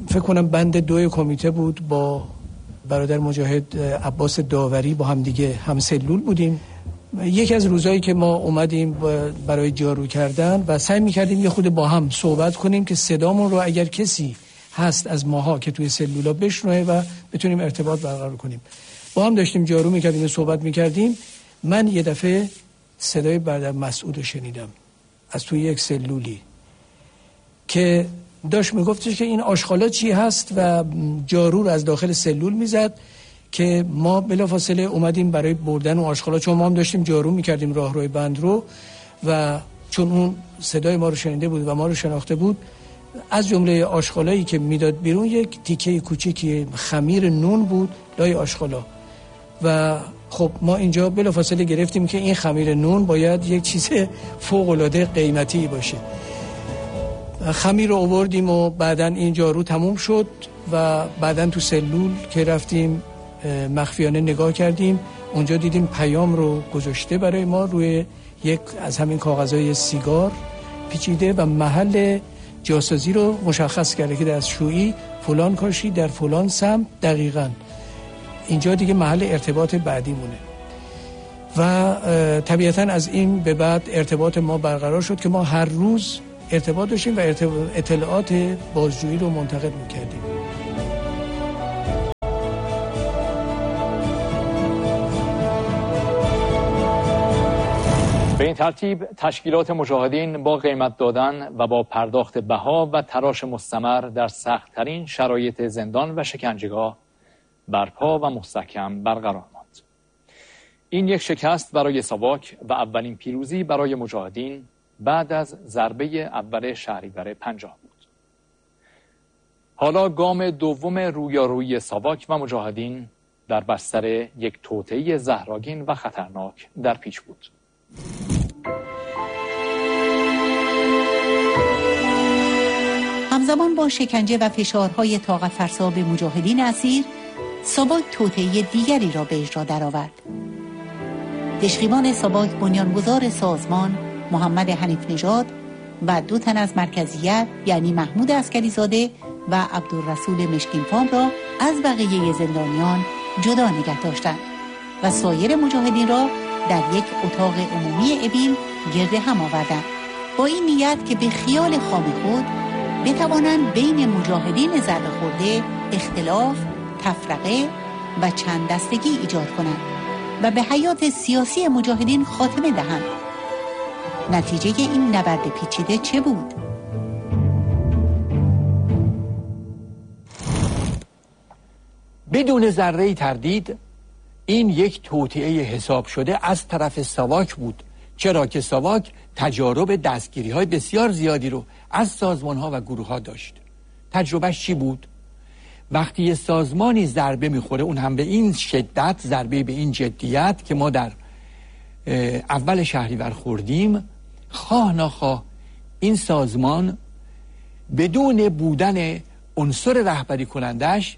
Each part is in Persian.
فکر کنم بند 2 کمیته بود، با برادر مجاهد عباس داوری با هم دیگه هم سلول بودیم. یکی از روزایی که ما اومدیم برای جارو کردن و سعی می‌کردیم یه خود با هم صحبت کنیم که صدامون رو اگر کسی هست از ماها که توی سلولا بشنوه و بتونیم ارتباط برقرار کنیم. با هم داشتیم جارو می‌کردیم و صحبت می‌کردیم. من یه دفعه صدای برادر مسعود رو شنیدم از توی یک سلولی که داشت میگفتش که این آشغالا چی هست و جارو رو از داخل سلول میزد که ما بلافاصله اومدیم برای بردن اون آشغالا، چون ما هم داشتیم جارو میکردیم راهروی بند رو و چون اون صدای ما رو شنیده بود و ما رو شناخته بود، از جمله آشغالایی که میداد بیرون یک تیکه کوچیکی خمیر نون بود لای آشغالا و خب ما اینجا بلافاصله گرفتیم که این خمیر نون باید یک چیز فوق‌العاده قیمتی باشه. خمیر رو آوردیم و بعدن این جارو تموم شد و بعدن تو سلول که رفتیم مخفیانه نگاه کردیم، اونجا دیدیم پیام رو گذاشته برای ما روی یک از همین کاغذهای سیگار پیچیده و محل جاسازی رو مشخص کرده که دستشویی فلان کاشی در فلان سمت، دقیقاً اینجا دیگه محل ارتباط بعدی مونه. و طبیعتاً از این به بعد ارتباط ما برقرار شد که ما هر روز ارتباط داشتیم و اطلاعات بازجویی رو منتقل میکردیم. به این ترتیب تشکیلات مجاهدین با قیمت دادن و با پرداخت بها و تراش مستمر در سخت‌ترین شرایط زندان و شکنجهگاه برپا و مستحکم برقرار ماند. این یک شکست برای ساواک و اولین پیروزی برای مجاهدین بعد از ضربه اول شهریور 50 بود. حالا گام دوم رویارویی ساواک و مجاهدین در بستر یک توطئه زهرآگین و خطرناک در پیش بود. همزمان با شکنجه و فشارهای طاقت فرسا به مجاهدین اسیر، ساواک توطئه دیگری را به اجرا درآورد. دشقیبان ساواک بنیانگذار سازمان محمد حنیف نژاد و 2 تن از مرکزیت یعنی محمود عسکریزاده و عبدالرسول مشکینفام را از بقیه زندانیان جدا نگه داشتند و سایر مجاهدین را در یک اتاق عمومی ابیل گرد هم آوردند با این نیت که به خیال خام خود بتوانند بین مجاهدین ضربه خورده اختلاف، تفرقه و چند دستگی ایجاد کنند و به حیات سیاسی مجاهدین خاتمه دهند. نتیجه این نبرد پیچیده چه بود؟ بدون ذره تردید این یک توطئه حساب شده از طرف ساواک بود، چرا که ساواک تجارب دستگیری‌های بسیار زیادی رو از سازمان‌ها و گروه‌ها داشت. تجربهش چی بود؟ وقتی یه سازمانی ضربه می‌خوره، اون هم به این شدت، ضربه به این جدیت که ما در اول شهریور خوردیم، خواه ناخواه این سازمان بدون بودن عنصر رهبری کنندش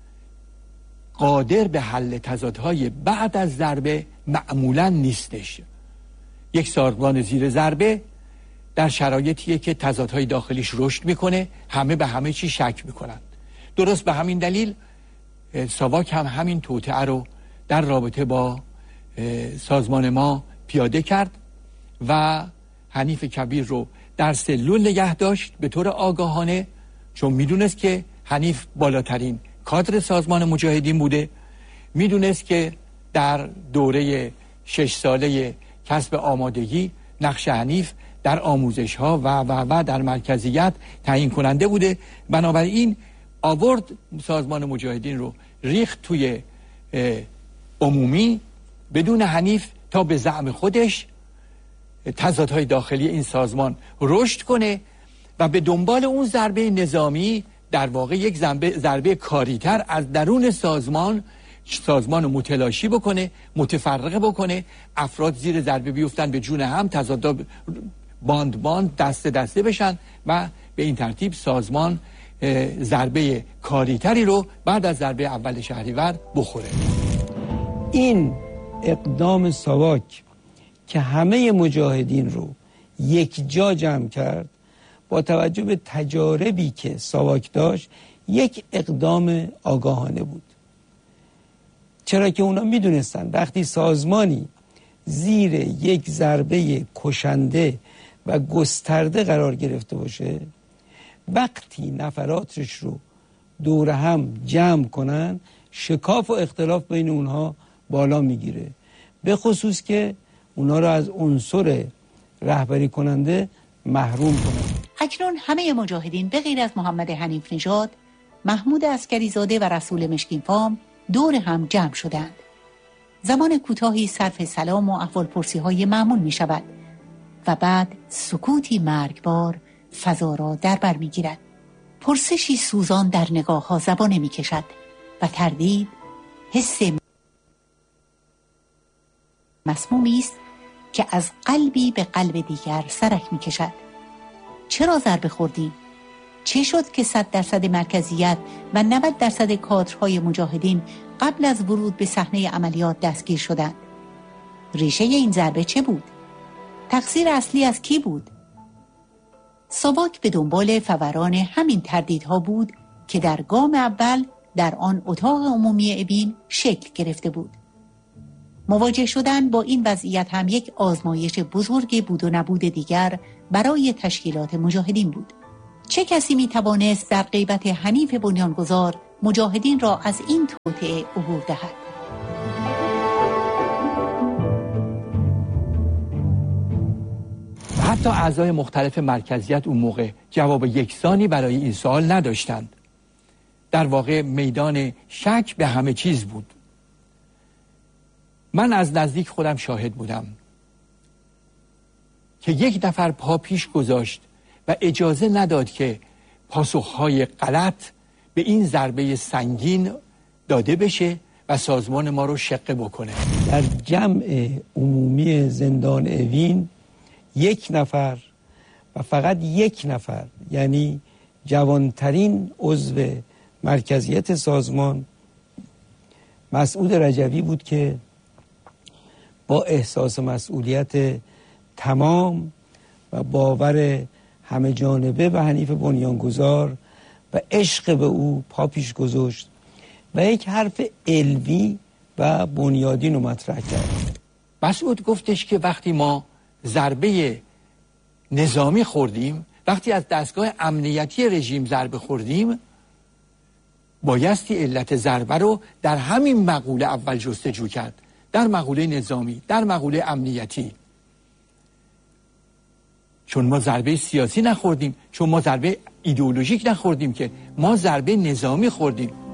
قادر به حل تضادهای بعد از ضربه معمولا نیستش. یک سازمان زیر ضربه در شرایطیه که تضادهای داخلیش رشد میکنه، همه به همه چی شک میکنن. درست به همین دلیل ساواک هم همین توطئه رو در رابطه با سازمان ما پیاده کرد و حنیف کبیر رو در سلول نگه داشت به طور آگاهانه، چون میدونست که حنیف بالاترین کادر سازمان مجاهدین بوده، میدونست که در دوره 6 ساله کسب آمادگی نقش حنیف در آموزش ها و در مرکزیت تعیین کننده بوده. بنابراین آورد سازمان مجاهدین رو ریخت توی عمومی بدون حنیف تا به زعم خودش تضادهای داخلی این سازمان رشد کنه و به دنبال اون ضربه نظامی در واقع یک ضربه کاریتر از درون سازمان رو متلاشی بکنه، متفرقه بکنه، افراد زیر ضربه بیفتن به جون هم، تضادها باند دسته دسته بشن و به این ترتیب سازمان ضربه کاریتری رو بعد از ضربه اول شهریور بخوره. این اقدام ساواک که همه مجاهدین رو یک جا جمع کرد، با توجه به تجاربی که ساواک داشت یک اقدام آگاهانه بود، چرا که اونا میدونستن وقتی سازمانی زیر یک ضربه کشنده و گسترده قرار گرفته باشه، وقتی نفراتش رو دور هم جمع کنن شکاف و اختلاف بین اونها بالا میگیره، به خصوص که اونها رو از عنصر رهبری کننده محروم کنن. اکنون همه مجاهدین به غیر از محمد حنیف نژاد، محمود عسکری زاده و رسول مشکین فام دور هم جمع شدند. زمان کوتاهی صرف سلام و احوالپرسی های معمول می شود و بعد سکوتی مرگبار فضا را در بر می گیرد. پرسشی سوزان در نگاه ها زبانه می کشد و تردید حس مسمومی است که از قلبی به قلب دیگر سرک می کشد. چرا ضربه خوردیم؟ چه شد که 100% مرکزیت و 90% کادرهای مجاهدین قبل از ورود به صحنه عملیات دستگیر شدند؟ ریشه این ضربه چه بود؟ تقصیر اصلی از کی بود؟ ساواک به دنبال فوران همین تردیدها بود که در گام اول در آن اتاق عمومی ابین شکل گرفته بود. مواجه شدن با این وضعیت هم یک آزمایش بزرگ بود و نبود دیگر برای تشکیلات مجاهدین بود. چه کسی می توانست در غیبت حنیف بنیانگذار مجاهدین را از این توطئه عبور دهد؟ حتی اعضای مختلف مرکزیت اون موقع جواب یکسانی برای این سوال نداشتند. در واقع میدان شک به همه چیز بود. من از نزدیک خودم شاهد بودم که یک نفر پا پیش گذاشت و اجازه نداد که پاسخهای غلط به این ضربه سنگین داده بشه و سازمان ما رو شقه بکنه. در جمع عمومی زندان اوین یک نفر و فقط یک نفر، یعنی جوانترین عضو مرکزیت سازمان، مسعود رجوی بود که با احساس مسئولیت تمام و باور همه جانبه به حنیف بنیانگذار و عشق به او پا پیش گذاشت و یک حرف علمی و بنیادین رو مطرح کرد. مسعود گفتش که وقتی ما ضربه نظامی خوردیم، وقتی از دستگاه امنیتی رژیم ضربه خوردیم، بایستی علت ضربه رو در همین مقوله اول جستجو کرد، در مقوله نظامی، در مقوله امنیتی. چون ما ضربه سیاسی نخوردیم، چون ما ضربه ایدئولوژیک نخوردیم، که ما ضربه نظامی خوردیم.